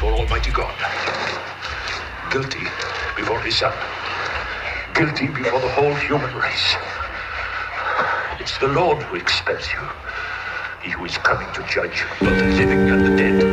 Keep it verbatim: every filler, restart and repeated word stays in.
before Almighty God. Guilty before his son. Guilty before the whole human race. It's the Lord who expels you. He who is coming to judge both the living and the dead.